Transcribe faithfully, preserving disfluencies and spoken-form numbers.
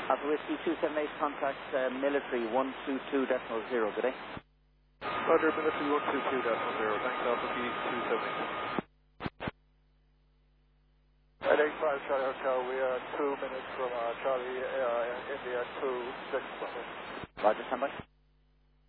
Alpha Whiskey two seven eight, contact uh, military one two two decimal zero, good day. Roger, military one two two decimal zero, thanks Alpha B two seven eight. At eight five Charlie Hotel, we are two minutes from uh, Charlie, uh, India two six. Roger, stand by.